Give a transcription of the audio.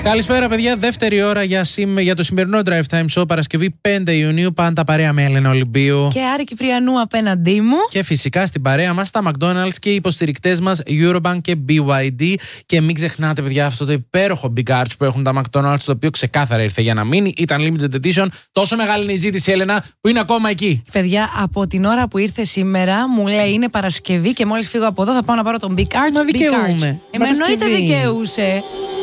Καλησπέρα, παιδιά. Δεύτερη ώρα για το σημερινό Drive Time Show, Παρασκευή 5 Ιουνίου. Πάντα παρέα με Έλενα Ολυμπίου και Άρη Κυπριανού απέναντί μου. Και φυσικά στην παρέα μας τα McDonald's και οι υποστηρικτές μας Eurobank και BYD. Και μην ξεχνάτε, παιδιά, αυτό το υπέροχο Big Arch που έχουν τα McDonald's, το οποίο ξεκάθαρα ήρθε για να μείνει. Ήταν limited edition. Τόσο μεγάλη είναι η ζήτηση, Έλενα, που είναι ακόμα εκεί. Παιδιά, από την ώρα που ήρθε σήμερα, μου λέει είναι Παρασκευή και μόλις φύγω από εδώ θα πάω να πάρω τον Big Arch. Μα δικαιούμαι. Εννοείται δικαιούσε.